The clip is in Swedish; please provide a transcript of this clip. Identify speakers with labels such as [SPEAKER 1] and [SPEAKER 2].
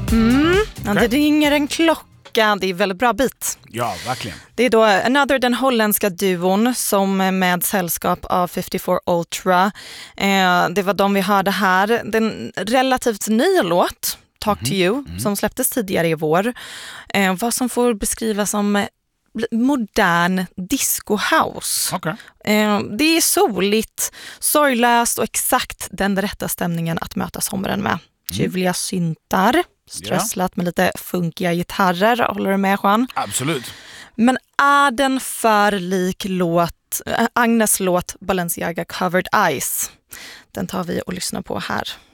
[SPEAKER 1] Det ringer en klocka. Det är väldigt bra bit.
[SPEAKER 2] Ja, verkligen.
[SPEAKER 1] Det är då Another, den holländska duon som med sällskap av 54 Ultra. Det var de vi hörde här. Den relativt nya låt, Talk to You, som släpptes tidigare i vår. Vad som får beskrivas som modern disco house.
[SPEAKER 2] Okay.
[SPEAKER 1] Det är soligt, sorglöst och exakt den rätta stämningen att möta sommaren med. Ljuvliga syntar, strösslat med lite funkiga gitarrer. Håller du med, Juan?
[SPEAKER 2] Absolut.
[SPEAKER 1] Men är den för lik Agnes låt Balenciaga Covered Eyes? Den tar vi och lyssnar på här.